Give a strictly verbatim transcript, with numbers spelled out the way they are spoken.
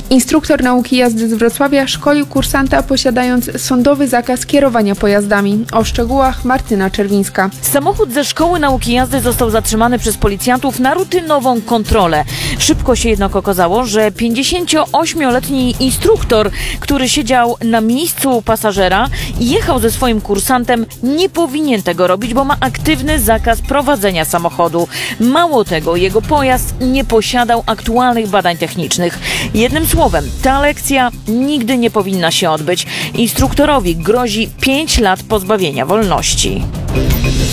Instruktor nauki jazdy z Wrocławia szkolił kursanta, posiadając sądowy zakaz kierowania pojazdami. O szczegółach Martyna Czerwińska. Samochód ze szkoły nauki jazdy został zatrzymany przez policjantów na rutynową kontrolę. Szybko się jednak okazało, że pięćdziesięcioośmioletni instruktor, który siedział na miejscu pasażera i jechał ze swoim kursantem, nie powinien tego robić, bo ma aktywny zakaz prowadzenia samochodu. Mało tego, jego pojazd nie posiadał aktualnych badań technicznych. Jednym słowem, ta lekcja nigdy nie powinna się odbyć. Instruktorowi grozi pięć lat pozbawienia wolności.